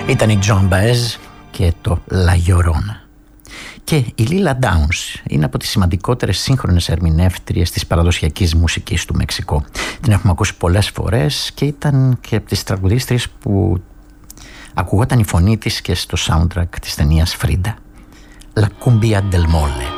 Ήταν η Joan Baez και το La Llorona. Και η Lila Downs είναι από τις σημαντικότερες σύγχρονες ερμηνεύτριες της παραδοσιακής μουσικής του Μεξικό. Την έχουμε ακούσει πολλές φορές και ήταν και από τις τραγουδίστριες που ακουγόταν η φωνή της και στο soundtrack της ταινίας Frida. La Cumbia del Mole.